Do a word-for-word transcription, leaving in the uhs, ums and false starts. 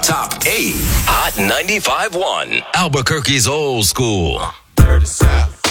Top eight. Hot ninety-five point one. Albuquerque's old school. Dirty South.